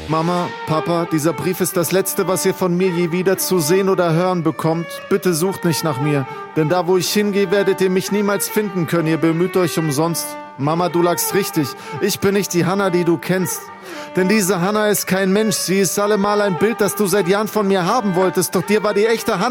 Mama, Papa, dieser Brief ist das Letzte, was ihr von mir je wieder zu sehen oder hören bekommt. Bitte sucht nicht nach mir, denn da, wo ich hingehe, werdet ihr mich niemals finden können. Ihr bemüht euch umsonst. Mama, du lagst richtig. Ich bin nicht die Hannah, die du kennst. Denn diese Hannah ist kein Mensch. Sie ist allemal ein Bild, das du seit Jahren von mir haben wolltest. Doch dir war die echte Hannah